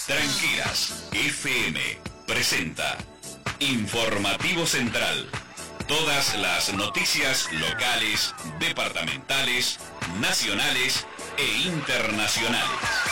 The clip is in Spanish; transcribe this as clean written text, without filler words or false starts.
Tranquilas FM presenta Informativo Central. Todas las noticias locales, departamentales, nacionales e internacionales.